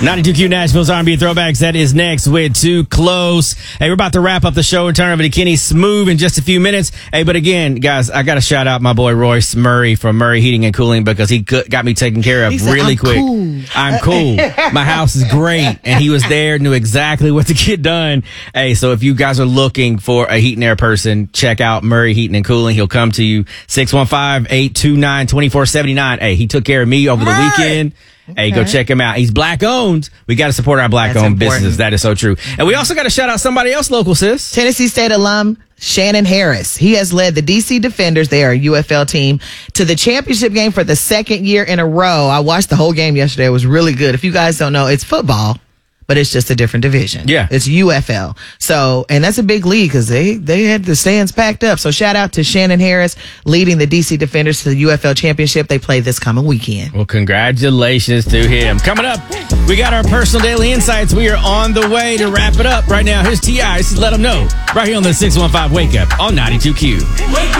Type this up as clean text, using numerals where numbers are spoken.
92Q Nashville's R&B Throwbacks. That is next with Too Close. Hey, we're about to wrap up the show and turn over to Kenny Smooth in just a few minutes. Hey, but again, guys, I got to shout out my boy Royce Murray from Murray Heating and Cooling because he got me taken care of really quick. Cool. I'm cool. My house is great. And he was there, knew exactly what to get done. Hey, so if you guys are looking for a heat and air person, check out Murray Heating and Cooling. He'll come to you 615-829-2479. Hey, he took care of me over the weekend. Hey, go check him out. He's black owned. We got to support our black owned businesses. That is so true. And we also got to shout out somebody else local, sis. Tennessee State alum Shannon Harris. He has led the DC Defenders, they are a UFL team, to the championship game for the second year in a row. I watched the whole game yesterday. It was really good. If you guys don't know, it's football, but it's just a different division. Yeah. It's UFL. So, and that's a big league because they had the stands packed up. So shout out to Shannon Harris leading the DC Defenders to the UFL championship. They play this coming weekend. Well, congratulations to him. Coming up, we got our personal daily insights. We are on the way to wrap it up right now. Here's T.I. This is Let Them Know right here on the 615 Wake Up on 92Q.